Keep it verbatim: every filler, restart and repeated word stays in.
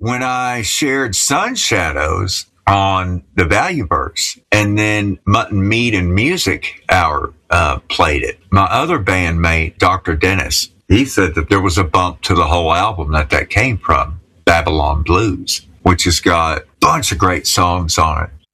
when I shared Sun Shadows on the Value Burst, and then Mutton Meat and Music Hour uh, played it. My other bandmate, Doctor Dennis, he said that there was a bump to the whole album that that came from, Babylon Blues, which has got a bunch of great songs on it.